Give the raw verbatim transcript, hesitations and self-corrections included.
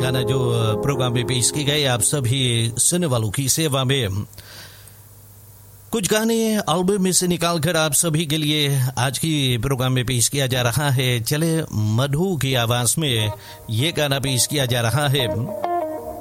गाना जो प्रोग्राम में पेश किए गए आप सभी सुनने वालों की सेवा में। कुछ गाने एल्बम में से निकालकर आप सभी के लिए आज की प्रोग्राम में पेश किया जा रहा है। चले मधु की आवाज में ये गाना पेश किया जा रहा है।